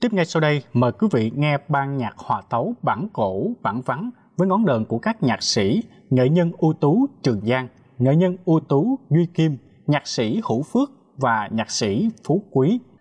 Tiếp ngay sau đây, mời quý vị nghe ban nhạc hòa tấu bản cổ, bản vắng với ngón đờn của các nhạc sĩ, nghệ nhân ưu tú Trường Giang, nghệ nhân ưu tú Duy Kim, nhạc sĩ Hữu Phước và nhạc sĩ Phú Quý.